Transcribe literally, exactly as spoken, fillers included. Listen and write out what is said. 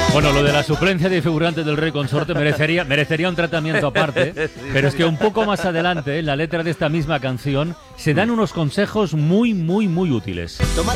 Bueno, lo de la suplencia de figurante del rey consorte merecería, merecería un tratamiento aparte, pero es que un poco más adelante, en la letra de esta misma canción, se dan unos consejos muy, muy, muy útiles. Toma